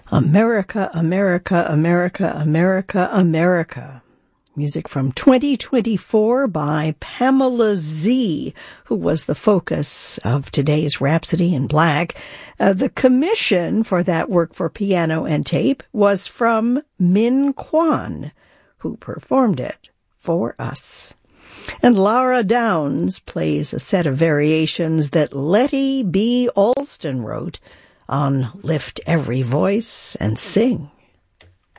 America, America, America, America, America. Music from 2024 by Pamela Z, who was the focus of today's Rhapsody in Black. The commission for that work for piano and tape was from Min Kwan, who performed it for us. And Laura Downs plays a set of variations that Letty B. Alston wrote on Lift Every Voice and Sing.